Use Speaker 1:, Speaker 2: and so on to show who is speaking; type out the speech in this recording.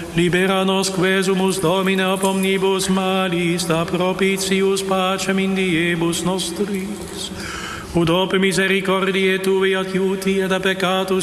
Speaker 1: Libera nos quesumus Domine ab omnibus malis, da propitius pacem in diebus nostris. Ut op misericordiae Tui adjuti et a peccatus